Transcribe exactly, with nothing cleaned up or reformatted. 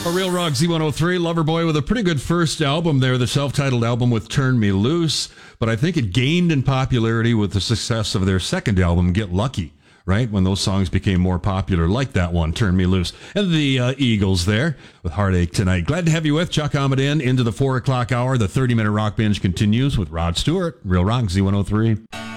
A Real Rock Z one oh three, Loverboy with a pretty good first album there, the self-titled album with Turn Me Loose, but I think it gained in popularity with the success of their second album, Get Lucky, right? When those songs became more popular, like that one, Turn Me Loose. And the uh, Eagles there with Heartache Tonight. Glad to have you with Chuck Amadin into the four o'clock hour. The thirty-minute rock binge continues with Rod Stewart, Real Rock Z one oh three.